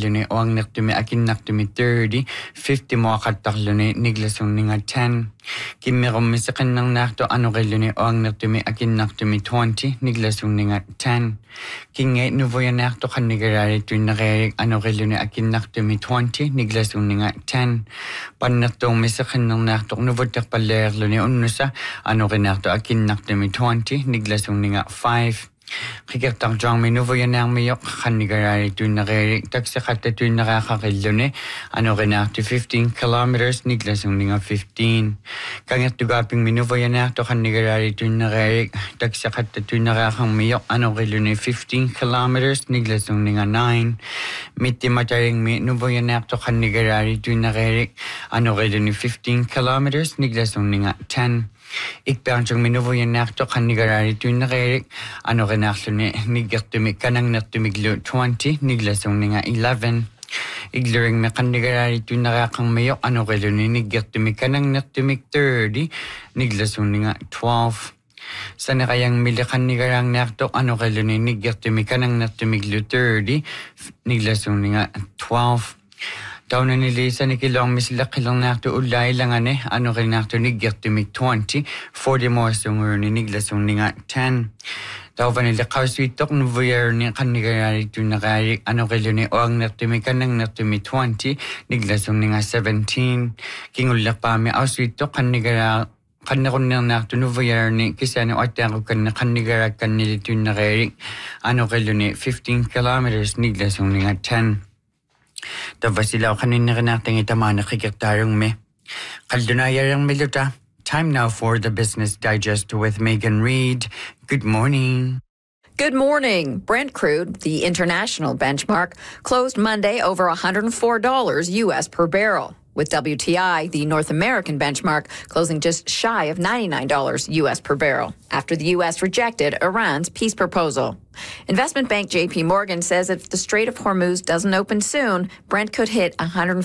qilluni uangnertumi akinnertumi 30, 50 muaqattarluni niglasunninga 10. Kimmerummiseqinnarnaartu anuqilluni uangnertumi akinnertumi 20, niglasunninga 10. Kinge nuvoyanaartu qannigalaalituinnereerik anuqilluni akinnertumi 20, niglasunninga 10. Pannertuummiseqinnarnaartu nuvutterpalleerluni unnusa anuqinaartu akinnertumi 20, niglasunninga 5. Qikertarjuarmi nuvoyanaarmiyoq qannigalaalituinnereerik taksaqattatuinnereaqaqilluni anuqinaartu 15 kilometers niglasunninga 15. Kangertugaapingmi nuvoyanaartu qannigalaalituinnereerik taksaqattatuinnereaqarmiyoq anuqilluni 15 kilometers niglasunninga 9. Mittimataringmi nuvoyanaartu qannigalaalituinnereerik anuqilluni 15 kilometers niglasunninga 10. Ikpearjungmi nuvoyanaartu qannigalaalituinnereerik anuqinaarluni niggertumi kanangnertumiglu 20 niglasunninga 11. Igluringmi qannigalaalituinnereaqarmiyoq anuqilluni niggertumi kanangnertumik 30 niglasunninga 12. Sanaqayangmili qannigalaalnaartu anuqilluni niggertumi kanangnertumiglu 30 niglasunninga 12. Taunanili kilormisilaqillernaartu ullailangane anuqinaartu niggertumik 20, 40 muassunguruni niglasunninga 10. Tauvaniliqausuittoq nuvuyaruni qannigalaalituinnereerik anuqilluni uangnertumi kanangnertumi 20, niglasunninga 17. Kingullerpaami ausuittoq qannerunnernaartu nuvuyaruni kisani uattaaqukanne qannigalaakkannilituinnereerik anuqilluni 15 kilometers niglasunninga 10. Tavasilaw qaninnerinaartangi tamaana qikertaarungmi. Qaldunayarangmiluta. Time now for the Business Digest with Megan Reid. Good morning. Good morning. Brent crude, the international benchmark, closed Monday over $104 U.S. per barrel, with WTI, the North American benchmark, closing just shy of $99 U.S. per barrel after the U.S. rejected Iran's peace proposal. Investment bank J.P. Morgan says if the Strait of Hormuz doesn't open soon, Brent could hit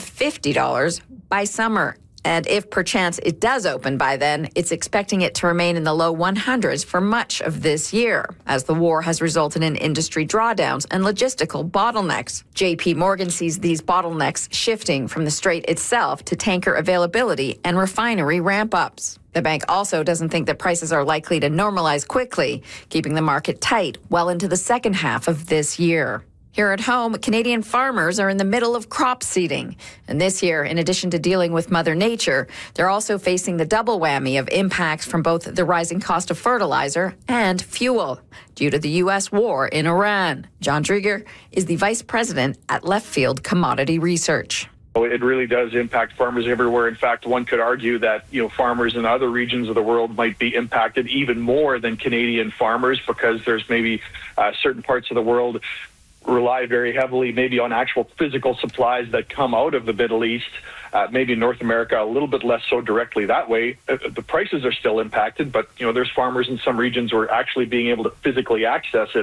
$150 by summer. And if perchance it does open by then, it's expecting it to remain in the low 100s for much of this year, as the war has resulted in industry drawdowns and logistical bottlenecks. J.P. Morgan sees these bottlenecks shifting from the strait itself to tanker availability and refinery ramp-ups. The bank also doesn't think that prices are likely to normalize quickly, keeping the market tight well into the second half of this year. Here at home, Canadian farmers are in the middle of crop seeding. And this year, in addition to dealing with Mother Nature, they're also facing the double whammy of impacts from both the rising cost of fertilizer and fuel due to the U.S. war in Iran. John Drieger is the vice president at Left Field Commodity Research. It really does impact farmers everywhere. In fact, one could argue that, farmers in other regions of the world might be impacted even more than Canadian farmers, because there's maybe certain parts of the world rely very heavily maybe on actual physical supplies that come out of the Middle East, maybe North America a little bit less so directly that way. The prices are still impacted, but there's farmers in some regions where actually being able to physically access it,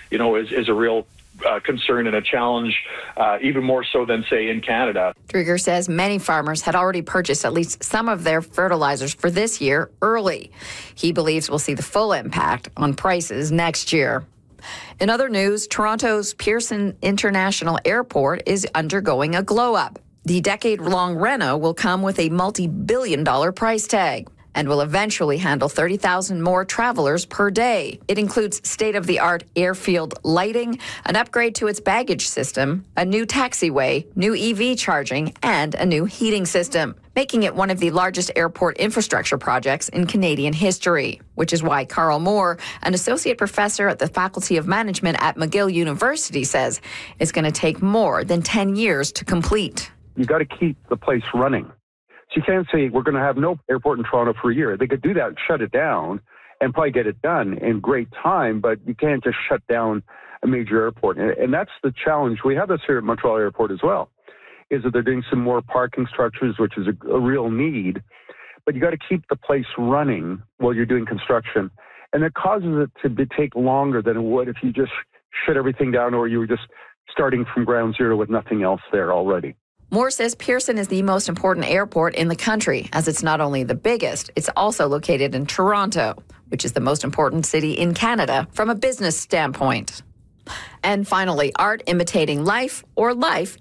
is a real concern and a challenge, even more so than, say, in Canada. Drieger says many farmers had already purchased at least some of their fertilizers for this year early. He believes we'll see the full impact on prices next year. In other news, Toronto's Pearson International Airport is undergoing a glow-up. The decade-long reno will come with a multi-billion-dollar price tag and will eventually handle 30,000 more travelers per day. It includes state-of-the-art airfield lighting, an upgrade to its baggage system, a new taxiway, new EV charging, and a new heating system, making it one of the largest airport infrastructure projects in Canadian history, which is why Carl Moore, an associate professor at the Faculty of Management at McGill University, says it's going to take more than 10 years to complete. You got to keep the place running. So you can't say we're going to have no airport in Toronto for a year. They could do that, shut it down, and probably get it done in great time, but you can't just shut down a major airport. And that's the challenge. We have this here at Montreal Airport as well, is that they're doing some more parking structures, which is a real need, but you got to keep the place running while you're doing construction. And it causes it to take longer than it would if you just shut everything down or you were just starting from ground zero with nothing else there already. Moore says Pearson is the most important airport in the country, as it's not only the biggest, it's also located in Toronto, which is the most important city in Canada from a business standpoint. And finally, art imitating life or life